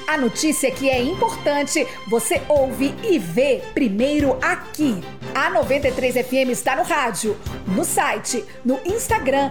A notícia que é importante, você ouve e vê primeiro aqui. A 93 FM está no rádio, no site, no Instagram